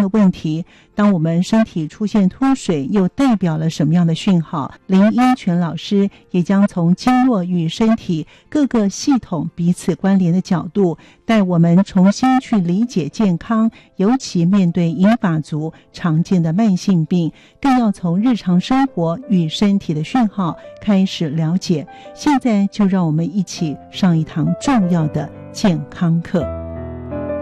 的问题，当我们身体出现脱水又代表了什么样的讯号？林英权老师也将从经络与身体各个系统彼此关联的角度，带我们重新去理解健康，尤其面对银发族常见的慢性病，更要从日常生活与身体的讯号开始了解。现在就让我们一起上一堂重要的健康课。